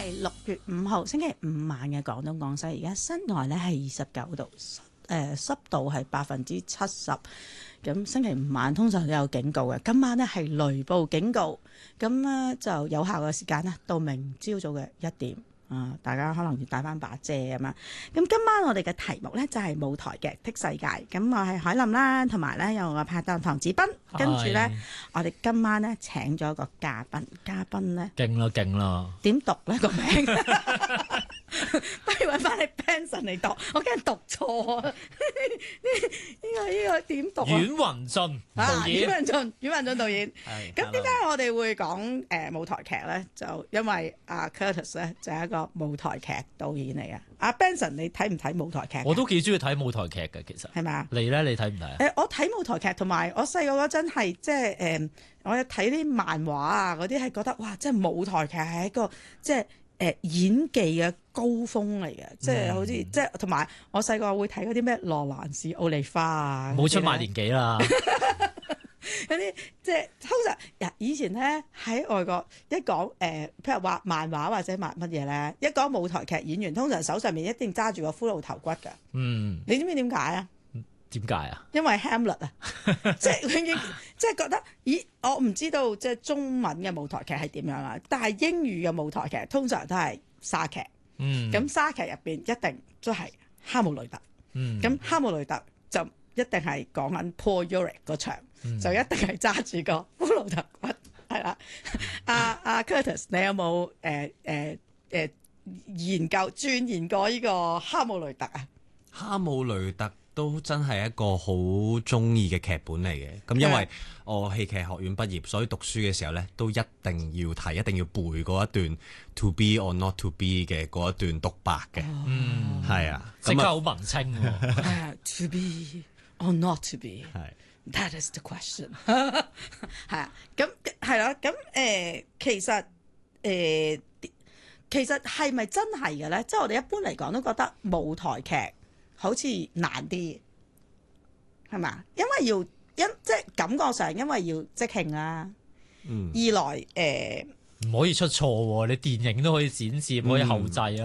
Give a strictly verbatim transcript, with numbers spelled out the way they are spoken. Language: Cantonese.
係六月五號星期五晚嘅廣東廣西，而家室外咧係二十九度，誒、呃、濕度係百分之七十。咁星期五晚通常都有警告嘅，今晚咧係雷暴警告，咁咧就有效嘅時間咧到明朝早嘅一點。啊！大家可能要帶翻把遮啊嘛。咁今晚我哋嘅題目咧就係、是、舞台劇《的世界》。咁我係海琳啦，同埋咧有我嘅拍檔唐子斌。跟住咧，我哋今晚咧請咗一個嘉賓，嘉賓咧勁啦勁啦，點讀咧個名？不如揾翻你 Benson 嚟讀，我驚讀錯啊！呢個呢個點讀啊？ 阮雲進導演， 阮雲進，阮雲進導演。係。咁點解我哋會講誒、呃、舞台劇咧？就因為阿 Curtis 咧就係一個舞台劇導演嚟嘅。阿 Benson，你睇唔睇舞台劇？ 我都幾中意睇舞台劇嘅，其實係咪啊？你咧，你睇唔睇啊？ 誒，我睇舞台劇，同埋我細個嗰陣係即係誒，我有睇啲漫畫啊，嗰啲係覺得哇，即係舞台劇係一個即係。誒演技嘅高峰嚟嘅，即係好似、嗯、即係同埋我細個會睇嗰啲咩羅蘭士奧利花啊， 冇出賣年紀啦。 嗰啲即係通常，以前咧喺外國一講誒、呃，譬如話漫畫或者漫乜嘢咧，一講舞台劇演員，通常手上面一定揸住個骷髏頭骨㗎。嗯，你知唔知點解啊？ 點解啊？ 因為 Hamlet 啊，即係永遠即係覺得，咦？我唔知道即係中文嘅舞台劇係點樣啦，但係英語嘅舞台劇通常都係莎劇。嗯，咁莎劇入邊一定都係哈姆雷特。嗯，咁哈姆雷特就一定係講緊 Poor Yorick 嗰場，嗯、就一定係揸住個骷髏頭骨，係啦。阿阿、啊啊、Curtis，你有冇誒誒誒研究鑽研過呢個哈姆雷特啊？ 哈姆雷特。都真係一個好中意嘅劇本嚟嘅，咁因為我戲劇學院畢業，所以讀書嘅時候呢，都一定要睇，一定要背嗰一段 to be or not to be 嘅嗰一段獨白嘅，嗯，係啊， 即刻好文青喎。 To be or not to be，係 that is the question。係啊，咁係啦，咁誒、呃、其實誒、呃、其實係咪真係嘅咧？即係我哋一般嚟講都覺得舞台劇好似難啲，係嘛？因為要因即係感覺上，因為要即興啦。嗯。二來誒，唔、 呃、可以出錯喎，你電影都可以展示，唔可以後製啊。